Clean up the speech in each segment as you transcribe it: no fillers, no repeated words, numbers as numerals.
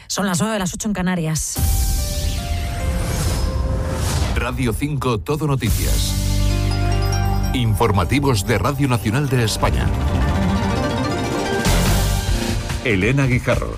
Son las 9, las 8 en Canarias. Radio 5 Todo Noticias. Informativos de Radio Nacional de España. Elena Guijarro.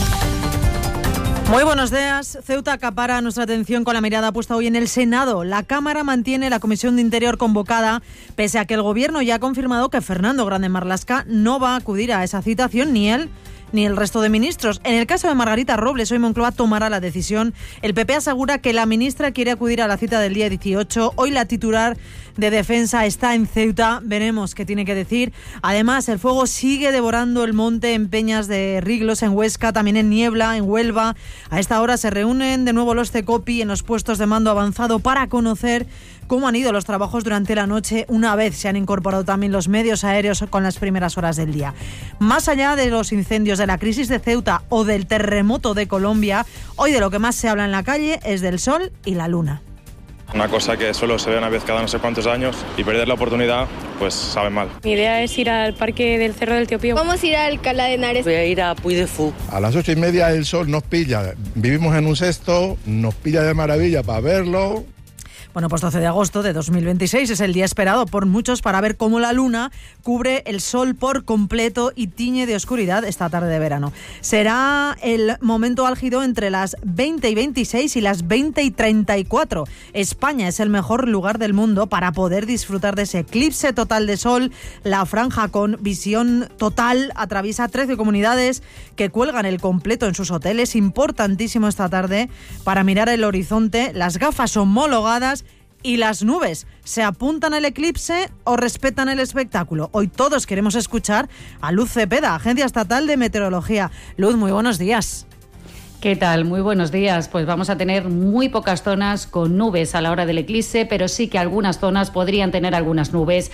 Muy buenos días. Ceuta acapara nuestra atención con la mirada puesta hoy en el Senado. La Cámara mantiene la Comisión de Interior convocada, pese a que el Gobierno ya ha confirmado que Fernando Grande Marlaska no va a acudir a esa citación, ni él ni el resto de ministros. En el caso de Margarita Robles, hoy Moncloa tomará la decisión. El PP asegura que la ministra quiere acudir a la cita del día 18. Hoy la titular de Defensa está en Ceuta. Veremos qué tiene que decir. Además, el fuego sigue devorando el monte en Peñas de Riglos, en Huesca, también en Niebla, en Huelva. A esta hora se reúnen de nuevo los CECOPI en los puestos de mando avanzado para conocer cómo han ido los trabajos durante la noche, una vez se han incorporado también los medios aéreos con las primeras horas del día. Más allá de los incendios, de la crisis de Ceuta o del terremoto de Colombia, hoy de lo que más se habla en la calle es del sol y la luna. Una cosa que solo se ve una vez cada no sé cuántos años y perder la oportunidad, pues sabe mal. Mi idea es ir al parque del Cerro del Tío Pío. Vamos a ir a Alcalá de Henares. Voy a ir a Puy de Fou. A las 8:30 el sol nos pilla. Vivimos en un cesto, nos pilla de maravilla para verlo. Bueno, pues 12 de agosto de 2026 es el día esperado por muchos para ver cómo la luna cubre el sol por completo y tiñe de oscuridad esta tarde de verano. Será el momento álgido entre las 20 y 26 y las 20 y 34. España es el mejor lugar del mundo para poder disfrutar de ese eclipse total de sol. La franja con visión total atraviesa 13 comunidades que cuelgan el completo en sus hoteles. Importantísimo esta tarde para mirar el horizonte. Las gafas homologadas. ¿Y las nubes se apuntan al eclipse o respetan el espectáculo? Hoy todos queremos escuchar a Luz Cepeda, Agencia Estatal de Meteorología. Luz, muy buenos días. ¿Qué tal? Muy buenos días. Pues vamos a tener muy pocas zonas con nubes a la hora del eclipse, pero sí que algunas zonas podrían tener algunas nubes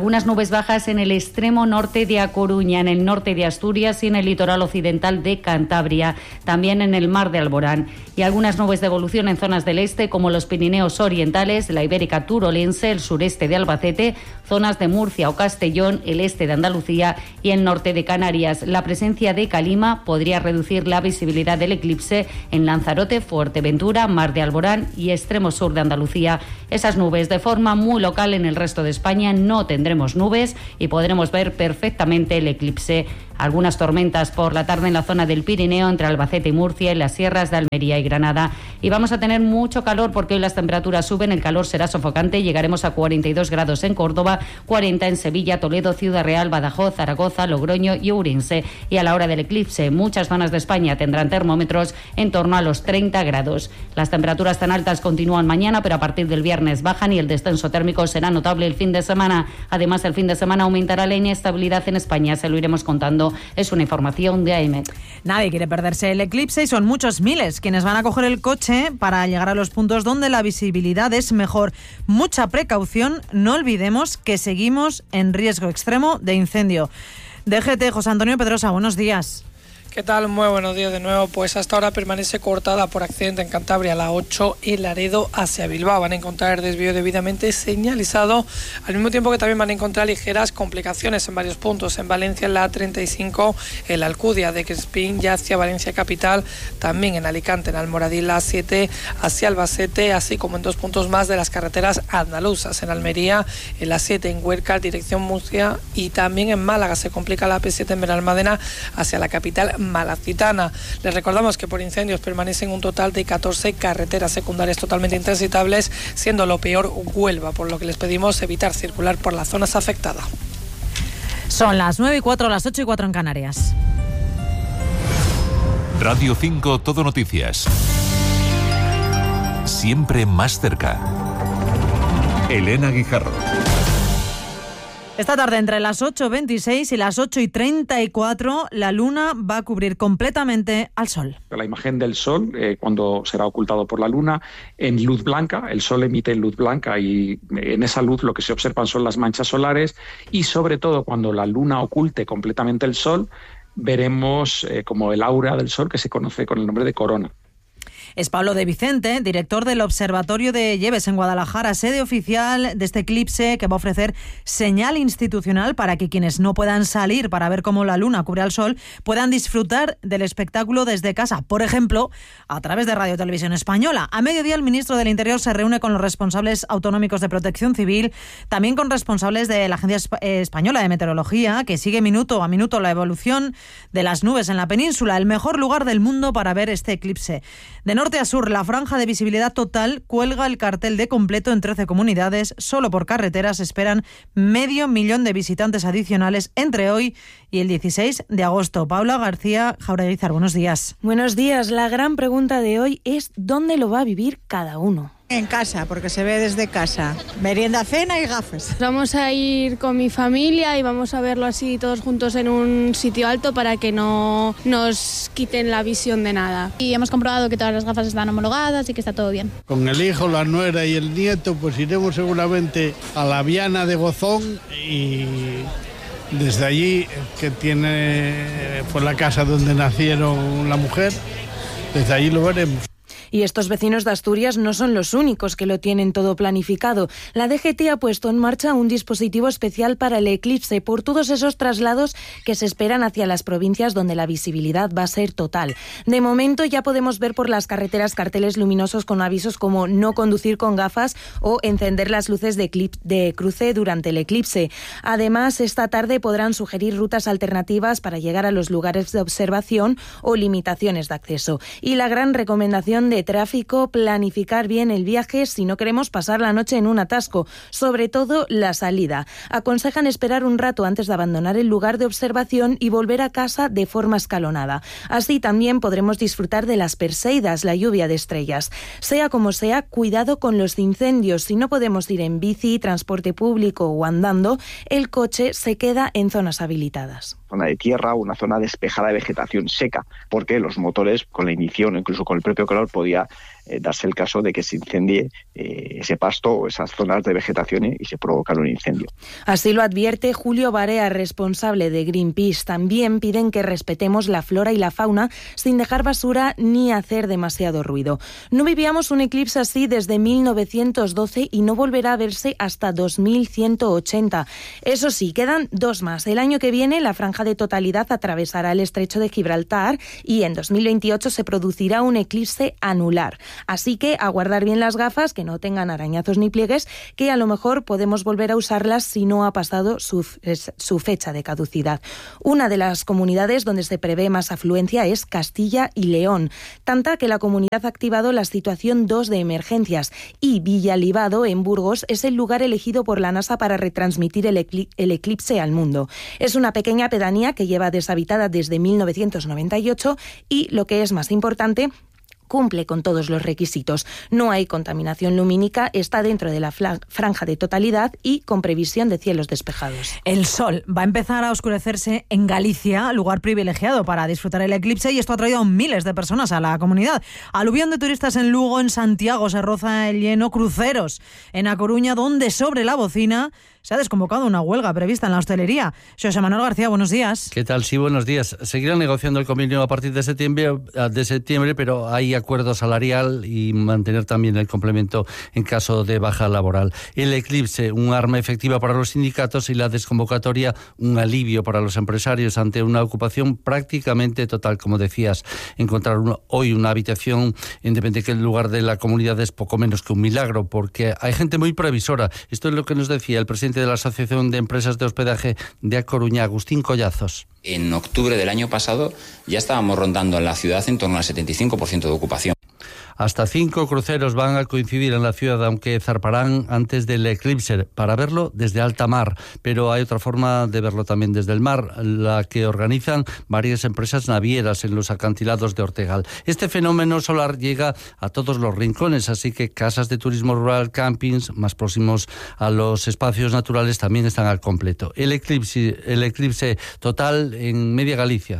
bajas en el extremo norte de A Coruña, en el norte de Asturias y en el litoral occidental de Cantabria, también en el mar de Alborán, y algunas nubes de evolución en zonas del este como los Pirineos orientales, la Ibérica turolense, el sureste de Albacete, zonas de Murcia o Castellón, el este de Andalucía y el norte de Canarias. La presencia de calima podría reducir la visibilidad del eclipse en Lanzarote, Fuerteventura, Mar de Alborán y extremo sur de Andalucía. Esas nubes de forma muy local. En el resto de España no tendremos nubes y podremos ver perfectamente el eclipse. Algunas tormentas por la tarde en la zona del Pirineo, entre Albacete y Murcia, en las sierras de Almería y Granada. Y vamos a tener mucho calor porque hoy las temperaturas suben, el calor será sofocante, llegaremos a 42 grados en Córdoba, 40 en Sevilla, Toledo, Ciudad Real, Badajoz, Zaragoza, Logroño y Ourense. Y a la hora del eclipse, muchas zonas de España tendrán termómetros en torno a los 30 grados. Las temperaturas tan altas continúan mañana, pero a partir del viernes bajan y el descenso térmico será notable el fin de semana. Además, el fin de semana aumentará la inestabilidad en España, se lo iremos contando. Es una información de AEMET. Nadie quiere perderse el eclipse y son muchos miles quienes van a coger el coche para llegar a los puntos donde la visibilidad es mejor. Mucha precaución, no olvidemos que seguimos en riesgo extremo de incendio. DGT, José Antonio Pedrosa, buenos días. ¿Qué tal? Muy buenos días de nuevo. Pues hasta ahora permanece cortada por accidente en Cantabria la 8 y Laredo hacia Bilbao. Van a encontrar el desvío debidamente señalizado, al mismo tiempo que también van a encontrar ligeras complicaciones en varios puntos. En Valencia, en la A35, en la Alcudia de Crespín ya hacia Valencia capital, también en Alicante, en Almoradí, la A7 hacia Albacete, así como en dos puntos más de las carreteras andaluzas, en Almería, en la 7 en Huércal, dirección Murcia, y también en Málaga se complica la AP7 en Benalmádena hacia la capital malacitana. Les recordamos que por incendios permanecen un total de 14 carreteras secundarias totalmente intransitables, siendo lo peor Huelva, por lo que les pedimos evitar circular por las zonas afectadas. Son las 9:04, las 8:04 en Canarias. Radio 5 Todo Noticias. Siempre más cerca. Elena Guijarro. Esta tarde, entre las 8:26 y las 8:34, la luna va a cubrir completamente al sol. La imagen del sol, cuando será ocultado por la luna, en luz blanca, el sol emite luz blanca y en esa luz lo que se observan son las manchas solares, y sobre todo cuando la luna oculte completamente el sol, veremos como el aura del sol, que se conoce con el nombre de corona. Es Pablo de Vicente, director del Observatorio de Lleves en Guadalajara, sede oficial de este eclipse que va a ofrecer señal institucional para que quienes no puedan salir para ver cómo la luna cubre al sol puedan disfrutar del espectáculo desde casa, por ejemplo, a través de Radio Televisión Española. A mediodía el ministro del Interior se reúne con los responsables autonómicos de Protección Civil, también con responsables de la Agencia Española de Meteorología, que sigue minuto a minuto la evolución de las nubes en la península, el mejor lugar del mundo para ver este eclipse. De norte a sur, la franja de visibilidad total cuelga el cartel de completo en 13 comunidades. Solo por carreteras esperan 500.000 de visitantes adicionales entre hoy y el 16 de agosto. Paula García Jaureguizar, buenos días. Buenos días. La gran pregunta de hoy es ¿dónde lo va a vivir cada uno? En casa, porque se ve desde casa. Merienda, cena y gafas. Vamos a ir con mi familia y vamos a verlo así todos juntos en un sitio alto para que no nos quiten la visión de nada. Y hemos comprobado que todas las gafas están homologadas y que está todo bien. Con el hijo, la nuera y el nieto, pues iremos seguramente a la Viana de Gozón y desde allí, que tiene pues la casa donde nacieron la mujer, desde allí lo veremos. Y estos vecinos de Asturias no son los únicos que lo tienen todo planificado. La DGT ha puesto en marcha un dispositivo especial para el eclipse por todos esos traslados que se esperan hacia las provincias donde la visibilidad va a ser total. De momento ya podemos ver por las carreteras carteles luminosos con avisos como no conducir con gafas o encender las luces de cruce durante el eclipse. Además, esta tarde podrán sugerir rutas alternativas para llegar a los lugares de observación o limitaciones de acceso. Y la gran recomendación de tráfico, planificar bien el viaje si no queremos pasar la noche en un atasco, sobre todo la salida. Aconsejan esperar un rato antes de abandonar el lugar de observación y volver a casa de forma escalonada. Así también podremos disfrutar de las Perseidas, la lluvia de estrellas. Sea como sea, cuidado con los incendios. Si no podemos ir en bici, transporte público o andando, el coche se queda en zonas habilitadas. Zona de tierra o una zona despejada de vegetación seca, porque los motores con la ignición o incluso con el propio calor podía darse el caso de que se incendie ese pasto o esas zonas de vegetación y se provoca un incendio. Así lo advierte Julio Barea, responsable de Greenpeace. También piden que respetemos la flora y la fauna sin dejar basura ni hacer demasiado ruido. No vivíamos un eclipse así desde 1912 y no volverá a verse hasta 2180. Eso sí, quedan 2 más. El año que viene la franja de totalidad atravesará el estrecho de Gibraltar y en 2028 se producirá un eclipse anular. Así que a guardar bien las gafas, que no tengan arañazos ni pliegues, que a lo mejor podemos volver a usarlas si no ha pasado su fecha de caducidad. Una de las comunidades donde se prevé más afluencia es Castilla y León, tanta que la comunidad ha activado la situación 2 de emergencias y Villalibado, en Burgos, es el lugar elegido por la NASA para retransmitir el eclipse al mundo. Es una pequeña pedanía que lleva deshabitada desde 1998 y, lo que es más importante, cumple con todos los requisitos. No hay contaminación lumínica, está dentro de la franja de totalidad y con previsión de cielos despejados. El sol va a empezar a oscurecerse en Galicia, lugar privilegiado para disfrutar el eclipse, y esto ha traído a miles de personas a la comunidad. Aluvión de turistas en Lugo, en Santiago se roza el lleno, cruceros en A Coruña, donde sobre la bocina se ha desconvocado una huelga prevista en la hostelería. José Manuel García, buenos días. ¿Qué tal? Sí, buenos días. Seguirán negociando el convenio a partir de septiembre, pero hay acuerdo salarial y mantener también el complemento en caso de baja laboral. El eclipse, un arma efectiva para los sindicatos, y la desconvocatoria, un alivio para los empresarios ante una ocupación prácticamente total. Como decías, encontrar hoy una habitación independiente que el lugar de la comunidad es poco menos que un milagro, porque hay gente muy previsora. Esto es lo que nos decía el presidente de la Asociación de Empresas de Hospedaje de A Coruña, Agustín Collazos. En octubre del año pasado ya estábamos rondando en la ciudad en torno al 75% de ocupación. Hasta 5 cruceros van a coincidir en la ciudad, aunque zarparán antes del eclipse para verlo desde alta mar. Pero hay otra forma de verlo también desde el mar, la que organizan varias empresas navieras en los acantilados de Ortegal. Este fenómeno solar llega a todos los rincones, así que casas de turismo rural, campings más próximos a los espacios naturales también están al completo. El eclipse total en media Galicia,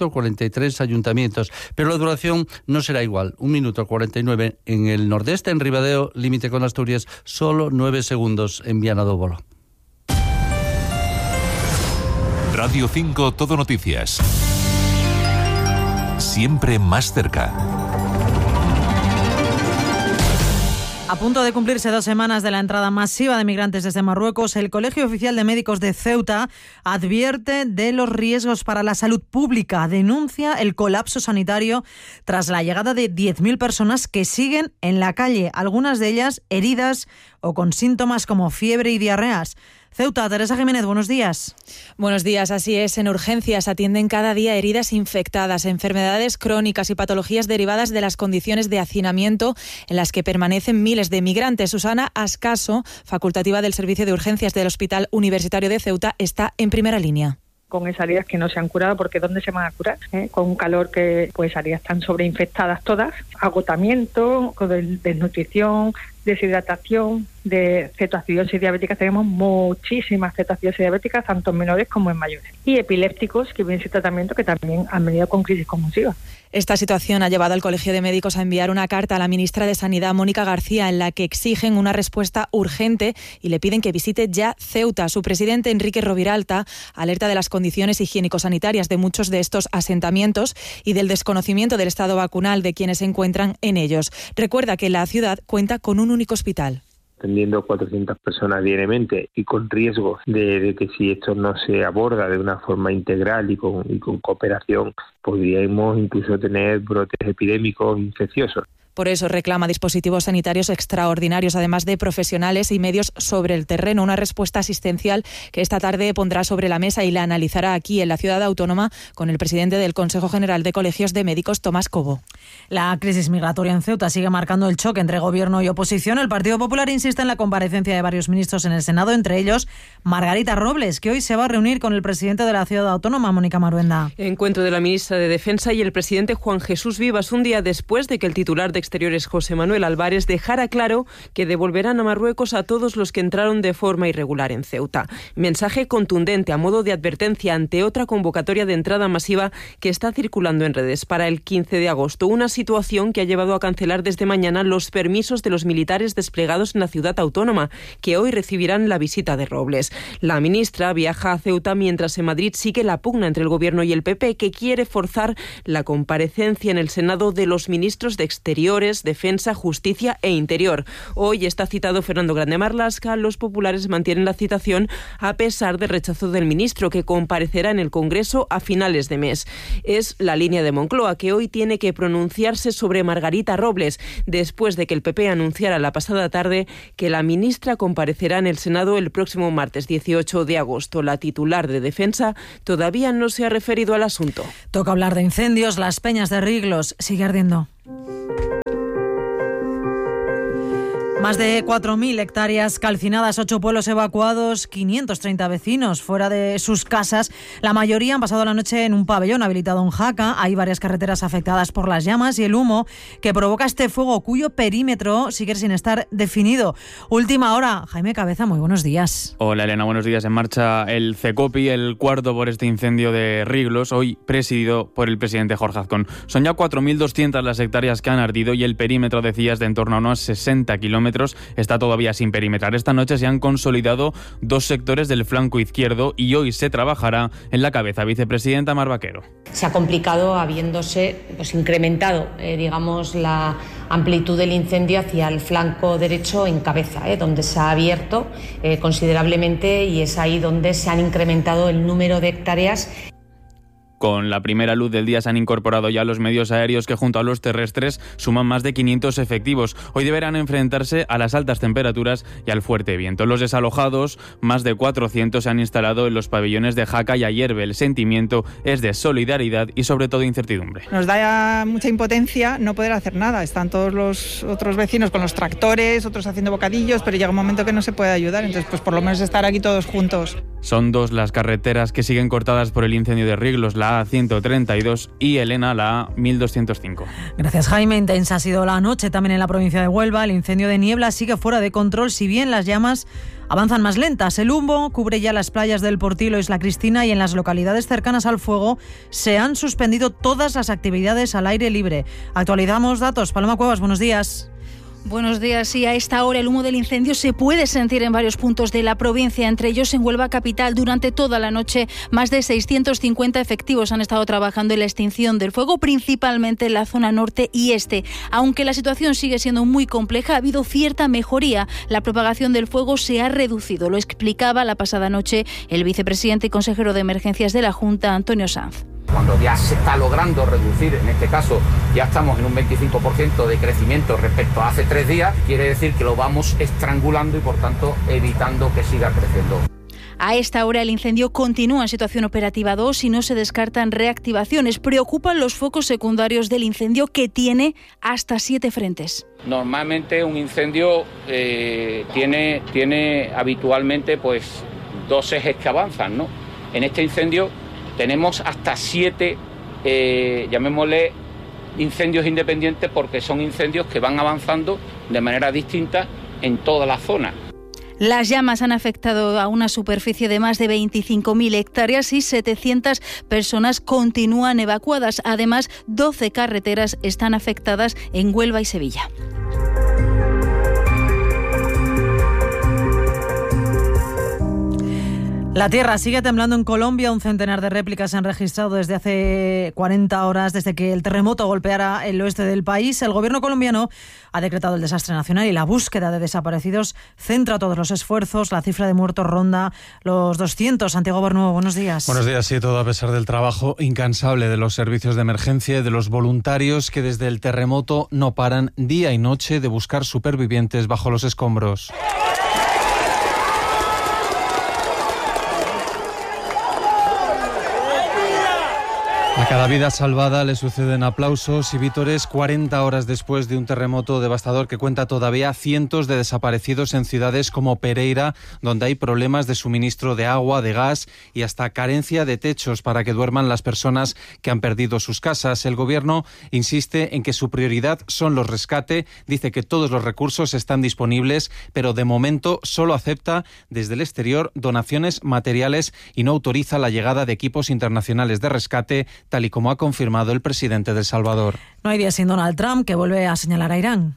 143 ayuntamientos, pero la duración no será igual, 1 minuto 49 en el nordeste, en Ribadeo, límite con Asturias, solo 9 segundos en Viana do Bolo. Radio 5 Todo Noticias. Siempre más cerca. A punto de cumplirse 2 semanas de la entrada masiva de migrantes desde Marruecos, el Colegio Oficial de Médicos de Ceuta advierte de los riesgos para la salud pública. Denuncia el colapso sanitario tras la llegada de 10.000 personas que siguen en la calle, algunas de ellas heridas o con síntomas como fiebre y diarreas. Ceuta, Teresa Jiménez, buenos días. Buenos días, así es. En urgencias atienden cada día heridas infectadas, enfermedades crónicas y patologías derivadas de las condiciones de hacinamiento en las que permanecen miles de migrantes. Susana Ascaso, facultativa del Servicio de Urgencias del Hospital Universitario de Ceuta, está en primera línea. Con esas heridas que no se han curado, porque ¿dónde se van a curar? Con un calor que pues heridas están sobreinfectadas todas, agotamiento, con desnutrición, deshidratación, de cetoacidosis diabética. Tenemos muchísimas cetoacidosis diabéticas, tanto en menores como en mayores. Y epilépticos, que vienen sin tratamiento, que también han venido con crisis convulsivas. Esta situación ha llevado al Colegio de Médicos a enviar una carta a la ministra de Sanidad, Mónica García, en la que exigen una respuesta urgente y le piden que visite ya Ceuta. Su presidente, Enrique Roviralta, alerta de las condiciones higiénico-sanitarias de muchos de estos asentamientos y del desconocimiento del estado vacunal de quienes se encuentran en ellos. Recuerda que la ciudad cuenta con un único hospital. Atendiendo 400 personas diariamente y con riesgo de que si esto no se aborda de una forma integral y con cooperación, podríamos incluso tener brotes epidémicos infecciosos. Por eso reclama dispositivos sanitarios extraordinarios, además de profesionales y medios sobre el terreno. Una respuesta asistencial que esta tarde pondrá sobre la mesa y la analizará aquí en la ciudad autónoma con el presidente del Consejo General de Colegios de Médicos, Tomás Cobo. La crisis migratoria en Ceuta sigue marcando el choque entre gobierno y oposición. El Partido Popular insiste en la comparecencia de varios ministros en el Senado, entre ellos Margarita Robles, que hoy se va a reunir con el presidente de la ciudad autónoma, Mónica Maruenda. Encuentro de la ministra de Defensa y el presidente Juan Jesús Vivas, un día después de que el titular de Exteriores, José Manuel Álvarez, dejara claro que devolverán a Marruecos a todos los que entraron de forma irregular en Ceuta. Mensaje contundente a modo de advertencia ante otra convocatoria de entrada masiva que está circulando en redes para el 15 de agosto. Una situación que ha llevado a cancelar desde mañana los permisos de los militares desplegados en la ciudad autónoma, que hoy recibirán la visita de Robles. La ministra viaja a Ceuta mientras en Madrid sigue la pugna entre el Gobierno y el PP, que quiere forzar la comparecencia en el Senado de los ministros de Exteriores, Defensa, Justicia e Interior. Hoy está citado Fernando Grande Marlaska. Los populares mantienen la citación a pesar del rechazo del ministro, que comparecerá en el Congreso a finales de mes. Es la línea de Moncloa, que hoy tiene que pronunciarse sobre Margarita Robles, después de que el PP anunciara la pasada tarde que la ministra comparecerá en el Senado el próximo martes 18 de agosto. La titular de Defensa todavía no se ha referido al asunto. Toca hablar de incendios. Las Peñas de Riglos sigue ardiendo. Más de 4.000 hectáreas calcinadas, 8 pueblos evacuados, 530 vecinos fuera de sus casas. La mayoría han pasado la noche en un pabellón habilitado en Jaca. Hay varias carreteras afectadas por las llamas y el humo que provoca este fuego, cuyo perímetro sigue sin estar definido. Última hora. Jaime Cabeza, muy buenos días. Hola Elena, buenos días. En marcha el CECOPI, el cuarto por este incendio de Riglos, hoy presidido por el presidente Jorge Azcón. Son ya 4.200 las hectáreas que han ardido y el perímetro, decías, de en torno a unos 60 kilómetros está todavía sin perimetrar. Esta noche se han consolidado 2 sectores del flanco izquierdo y hoy se trabajará en la cabeza. Vicepresidenta Mar Vaquero. Se ha complicado habiéndose incrementado la amplitud del incendio hacia el flanco derecho en cabeza, donde se ha abierto considerablemente y es ahí donde se han incrementado el número de hectáreas. Con la primera luz del día se han incorporado ya los medios aéreos que junto a los terrestres suman más de 500 efectivos. Hoy deberán enfrentarse a las altas temperaturas y al fuerte viento. Los desalojados, más de 400, se han instalado en los pabellones de Jaca y Ayerbe. El sentimiento es de solidaridad y sobre todo incertidumbre. Nos da mucha impotencia no poder hacer nada. Están todos los otros vecinos con los tractores, otros haciendo bocadillos, pero llega un momento que no se puede ayudar. Entonces, pues por lo menos estar aquí todos juntos. Son 2 las carreteras que siguen cortadas por el incendio de Riglos, la A132 y Elena, la A1205. Gracias, Jaime. Intensa ha sido la noche también en la provincia de Huelva. El incendio de Niebla sigue fuera de control, si bien las llamas avanzan más lentas. El humo cubre ya las playas del Portil o Isla Cristina y en las localidades cercanas al fuego se han suspendido todas las actividades al aire libre. Actualizamos datos. Paloma Cuevas, buenos días. Buenos días. Sí, a esta hora el humo del incendio se puede sentir en varios puntos de la provincia, entre ellos en Huelva capital. Durante toda la noche, más de 650 efectivos han estado trabajando en la extinción del fuego, principalmente en la zona norte y este. Aunque la situación sigue siendo muy compleja, ha habido cierta mejoría. La propagación del fuego se ha reducido. Lo explicaba la pasada noche el vicepresidente y consejero de Emergencias de la Junta, Antonio Sanz. Cuando ya se está logrando reducir, en este caso ya estamos en un 25% de crecimiento respecto a hace 3 días, quiere decir que lo vamos estrangulando y por tanto evitando que siga creciendo. A esta hora el incendio continúa en situación operativa 2 y no se descartan reactivaciones. Preocupan los focos secundarios del incendio, que tiene hasta 7 frentes. Normalmente un incendio tiene habitualmente pues 2 ejes que avanzan, ¿no? En este incendio tenemos hasta 7, llamémosle incendios independientes, porque son incendios que van avanzando de manera distinta en toda la zona. Las llamas han afectado a una superficie de más de 25.000 hectáreas y 700 personas continúan evacuadas. Además, 12 carreteras están afectadas en Huelva y Sevilla. La tierra sigue temblando en Colombia. Un centenar de réplicas se han registrado desde hace 40 horas, desde que el terremoto golpeara el oeste del país. El gobierno colombiano ha decretado el desastre nacional y la búsqueda de desaparecidos centra todos los esfuerzos. La cifra de muertos ronda los 200. Santiago Bernuevo, buenos días. Buenos días, sí, todo a pesar del trabajo incansable de los servicios de emergencia y de los voluntarios que desde el terremoto no paran día y noche de buscar supervivientes bajo los escombros. A cada vida salvada le suceden aplausos y vítores 40 horas después de un terremoto devastador que cuenta todavía cientos de desaparecidos en ciudades como Pereira, donde hay problemas de suministro de agua, de gas y hasta carencia de techos para que duerman las personas que han perdido sus casas. El gobierno insiste en que su prioridad son los rescates, dice que todos los recursos están disponibles, pero de momento solo acepta desde el exterior donaciones materiales y no autoriza la llegada de equipos internacionales de rescate, tal y como ha confirmado el presidente de El Salvador. No hay día sin Donald Trump, que vuelve a señalar a Irán.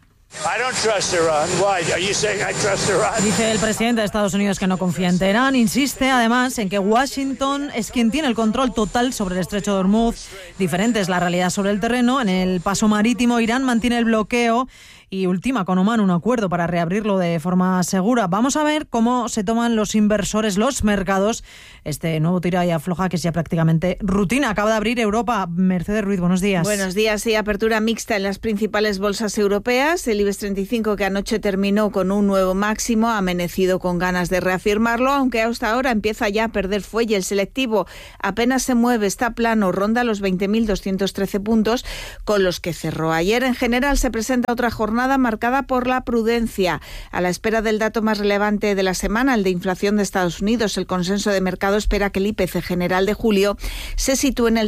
Dice el presidente de Estados Unidos que no confía en Teherán. Insiste además en que Washington es quien tiene el control total sobre el estrecho de Hormuz. Diferente es la realidad sobre el terreno. En el paso marítimo, Irán mantiene el bloqueo y ultima con Omán un acuerdo para reabrirlo de forma segura. Vamos a ver cómo se toman los inversores, los mercados, este nuevo tira y afloja que es ya prácticamente rutina. Acaba de abrir Europa. Mercedes Ruiz, buenos días. Buenos días. Sí, apertura mixta en las principales bolsas europeas. El IBEX 35, que anoche terminó con un nuevo máximo, ha amanecido con ganas de reafirmarlo, aunque hasta ahora empieza ya a perder fuelle. El selectivo apenas se mueve, está plano, ronda los 20.213 puntos con los que cerró ayer. En general se presenta otra jornada marcada por la prudencia. A la espera del dato más relevante de la semana, el de inflación de Estados Unidos, el consenso de mercado espera que el IPC general de julio se sitúe en el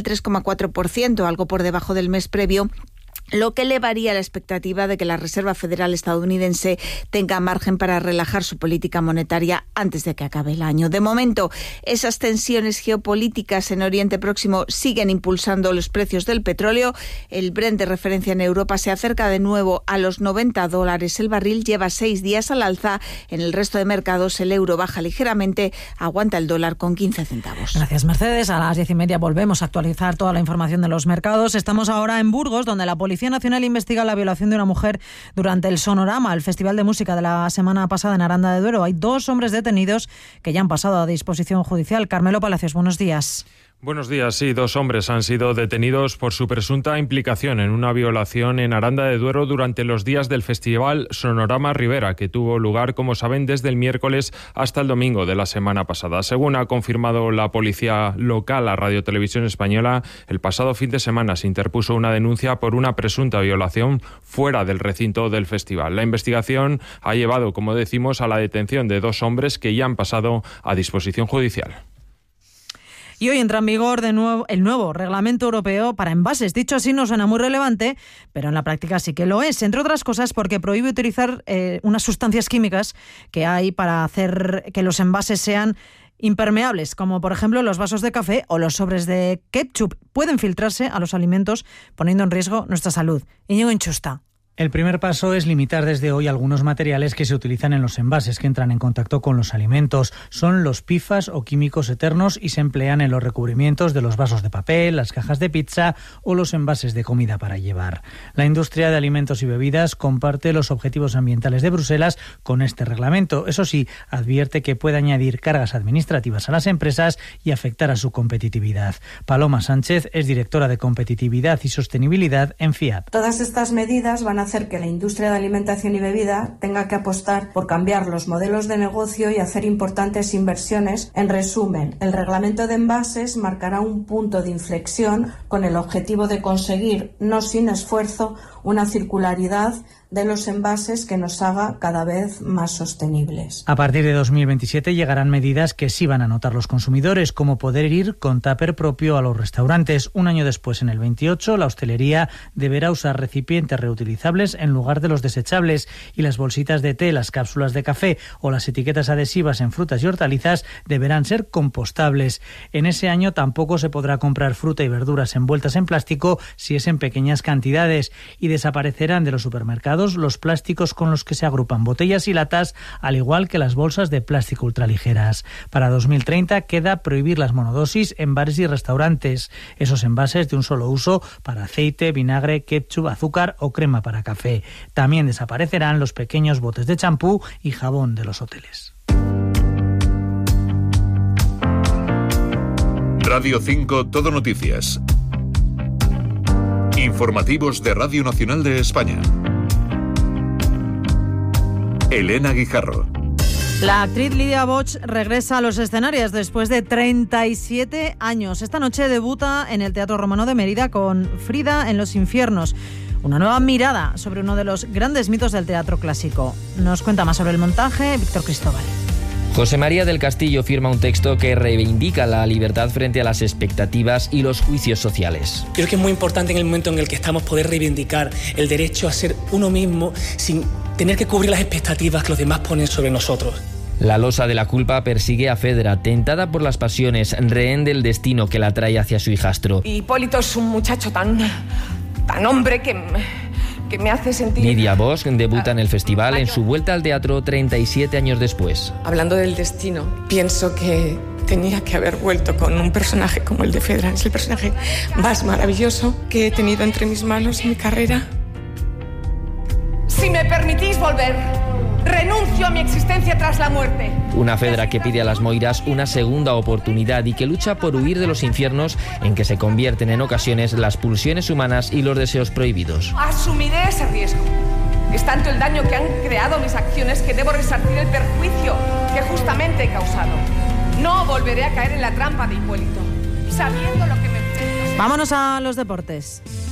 3,4%, algo por debajo del mes previo, lo que elevaría la expectativa de que la Reserva Federal estadounidense tenga margen para relajar su política monetaria antes de que acabe el año. De momento, esas tensiones geopolíticas en Oriente Próximo siguen impulsando los precios del petróleo. El Brent de referencia en Europa se acerca de nuevo a los $90 el barril, lleva 6 días al alza. En el resto de mercados el euro baja ligeramente, aguanta el dólar con 15 centavos. Gracias, Mercedes. A las 10:30 volvemos a actualizar toda la información de los mercados. Estamos ahora en Burgos, donde la Policía Nacional investiga la violación de una mujer durante el Sonorama, el festival de música de la semana pasada en Aranda de Duero. Hay 2 hombres detenidos que ya han pasado a disposición judicial. Carmelo Palacios, buenos días. Buenos días. Sí, 2 hombres han sido detenidos por su presunta implicación en una violación en Aranda de Duero durante los días del festival Sonorama Rivera, que tuvo lugar, como saben, desde el miércoles hasta el domingo de la semana pasada. Según ha confirmado la policía local a Radio Televisión Española, el pasado fin de semana se interpuso una denuncia por una presunta violación fuera del recinto del festival. La investigación ha llevado, como decimos, a la detención de 2 hombres que ya han pasado a disposición judicial. Y hoy entra en vigor de nuevo el nuevo reglamento europeo para envases. Dicho así no suena muy relevante, pero en la práctica sí que lo es. Entre otras cosas porque prohíbe utilizar unas sustancias químicas que hay para hacer que los envases sean impermeables, como por ejemplo los vasos de café o los sobres de ketchup. Pueden filtrarse a los alimentos poniendo en riesgo nuestra salud. Íñigo Inchusta. El primer paso es limitar desde hoy algunos materiales que se utilizan en los envases que entran en contacto con los alimentos. Son los PFAS o químicos eternos y se emplean en los recubrimientos de los vasos de papel, las cajas de pizza o los envases de comida para llevar. La industria de alimentos y bebidas comparte los objetivos ambientales de Bruselas con este reglamento. Eso sí, advierte que puede añadir cargas administrativas a las empresas y afectar a su competitividad. Paloma Sánchez es directora de Competitividad y Sostenibilidad en Fiat. Todas estas medidas van a hacer que la industria de alimentación y bebida tenga que apostar por cambiar los modelos de negocio y hacer importantes inversiones. En resumen, el reglamento de envases marcará un punto de inflexión con el objetivo de conseguir, no sin esfuerzo, una circularidad de los envases que nos haga cada vez más sostenibles. A partir de 2027 llegarán medidas que sí van a notar los consumidores, como poder ir con tupper propio a los restaurantes. Un año después, en el 28, la hostelería deberá usar recipientes reutilizables en lugar de los desechables y las bolsitas de té, las cápsulas de café o las etiquetas adhesivas en frutas y hortalizas deberán ser compostables. En ese año tampoco se podrá comprar fruta y verduras envueltas en plástico si es en pequeñas cantidades y desaparecerán de los supermercados los plásticos con los que se agrupan botellas y latas, al igual que las bolsas de plástico ultraligeras. Para 2030 queda prohibir las monodosis en bares y restaurantes, esos envases de un solo uso para aceite, vinagre, ketchup, azúcar o crema para café. También desaparecerán los pequeños botes de champú y jabón de los hoteles. Radio 5 Todo Noticias. Informativos de Radio Nacional de España. Elena Guijarro. La actriz Lidia Boch regresa a los escenarios después de 37 años. Esta noche debuta en el Teatro Romano de Mérida con Frida en los infiernos. Una nueva mirada sobre uno de los grandes mitos del teatro clásico. Nos cuenta más sobre el montaje Víctor Cristóbal. José María del Castillo firma un texto que reivindica la libertad frente a las expectativas y los juicios sociales. Creo que es muy importante en el momento en el que estamos poder reivindicar el derecho a ser uno mismo sin tener que cubrir las expectativas que los demás ponen sobre nosotros. La losa de la culpa persigue a Fedra, tentada por las pasiones, rehén del destino que la trae hacia su hijastro. Hipólito es un muchacho tan hombre que me hace sentir... Lidia Bosch debuta en el festival en su vuelta al teatro 37 años después. Hablando del destino, pienso que tenía que haber vuelto con un personaje como el de Fedra. Es el personaje más maravilloso que he tenido entre mis manos en mi carrera. Si me permitís volver, renuncio a mi existencia tras la muerte. Una Fedra que pide a las Moiras una segunda oportunidad y que lucha por huir de los infiernos en que se convierten en ocasiones las pulsiones humanas y los deseos prohibidos. Asumiré ese riesgo. Es tanto el daño que han creado mis acciones que debo resarcir el perjuicio que justamente he causado. No volveré a caer en la trampa de Hipólito, sabiendo lo que me enfrento. Vámonos a los deportes.